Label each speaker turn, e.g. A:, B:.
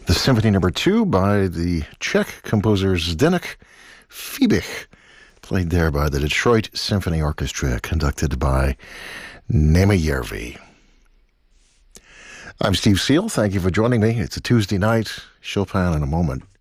A: The Symphony Number 2 by the Czech composer Zdeněk Fibich, played there by the Detroit Symphony Orchestra, conducted by Nema Järvi. I'm Steve Seal. Thank you for joining me. It's a Tuesday night. Chopin in a moment.